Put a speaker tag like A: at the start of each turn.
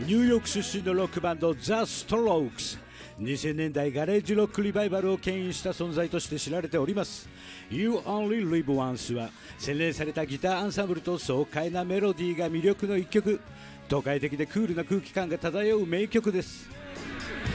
A: ニューヨーク出身のロックバンドザ・ストロークス。2000年代ガレージロックリバイバルを牽引した存在として知られております。 You Only Live Once は洗練されたギターアンサンブルと爽快なメロディーが魅力の一曲。都会的でクールな空気感が漂う名曲です。